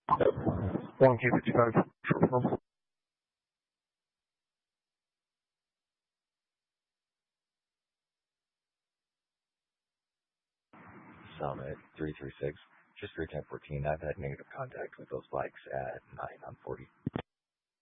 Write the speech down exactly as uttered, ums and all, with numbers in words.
忘记了其他手方。 Summit three three six, just for ten fourteen, I've had negative contact with those bikes at nine on forty.